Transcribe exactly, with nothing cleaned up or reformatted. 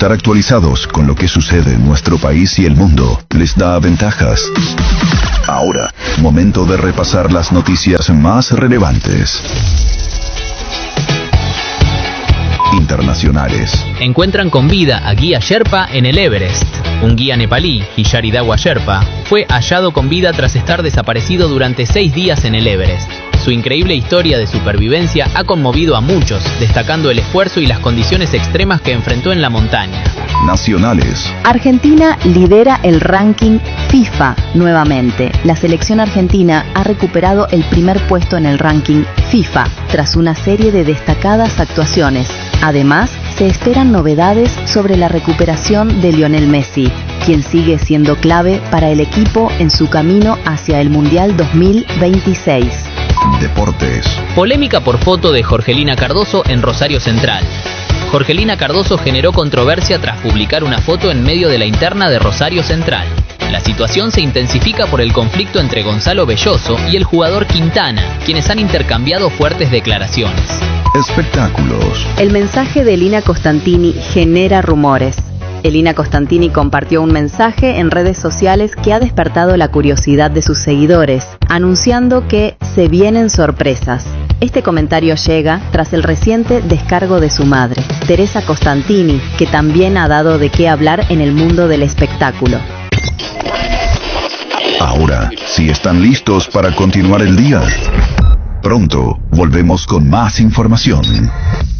Estar actualizados con lo que sucede en nuestro país y el mundo les da ventajas. Ahora, momento de repasar las noticias más relevantes. Internacionales. Encuentran con vida a guía Sherpa en el Everest. Un guía nepalí, Hisharidawa Sherpa, fue hallado con vida tras estar desaparecido durante seis días en el Everest. Su increíble historia de supervivencia ha conmovido a muchos, destacando el esfuerzo y las condiciones extremas que enfrentó en la montaña. Nacionales. Argentina lidera el ranking FIFA nuevamente. La selección argentina ha recuperado el primer puesto en el ranking FIFA tras una serie de destacadas actuaciones. Además, se esperan novedades sobre la recuperación de Lionel Messi, quien sigue siendo clave para el equipo en su camino hacia el Mundial dos mil veintiséis. Deportes. Polémica por foto de Jorgelina Cardoso en Rosario Central. Jorgelina Cardoso generó controversia tras publicar una foto en medio de la interna de Rosario Central. La situación se intensifica por el conflicto entre Gonzalo Belloso y el jugador Quintana, quienes han intercambiado fuertes declaraciones. Espectáculos. El mensaje de Elina Costantini genera rumores. Elina Costantini compartió un mensaje en redes sociales que ha despertado la curiosidad de sus seguidores, anunciando que se vienen sorpresas. Este comentario llega tras el reciente descargo de su madre, Teresa Costantini, que también ha dado de qué hablar en el mundo del espectáculo. Ahora, si están listos para continuar el día, pronto volvemos con más información.